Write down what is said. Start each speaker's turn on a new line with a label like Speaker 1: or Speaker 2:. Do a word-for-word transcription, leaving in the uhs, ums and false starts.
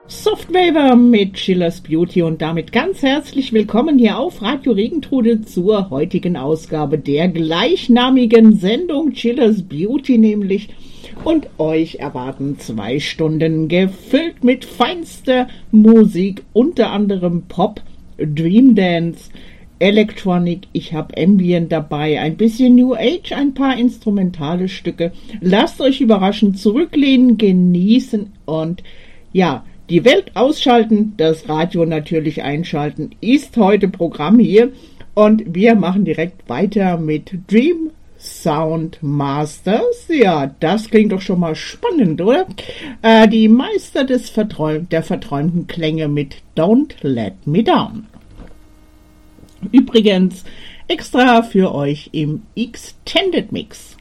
Speaker 1: Softwaver mit Chillers Beauty und damit ganz herzlich willkommen hier auf Radio Regentrude zur heutigen Ausgabe der gleichnamigen Sendung Chillers Beauty nämlich. Und euch erwarten zwei Stunden gefüllt mit feinster Musik, unter anderem Pop, Dream Dance, Electronic, ich habe Ambient dabei, ein bisschen New Age, ein paar instrumentale Stücke. Lasst euch überraschen, zurücklehnen, genießen und ja, die Welt ausschalten, das Radio natürlich einschalten, ist heute Programm hier und wir machen direkt weiter mit Dream Sound Masters. Ja, das klingt doch schon mal spannend, oder? Äh, die Meister des Verträum- der verträumten Klänge mit Don't Let Me Down. Übrigens extra für euch im Extended Mix.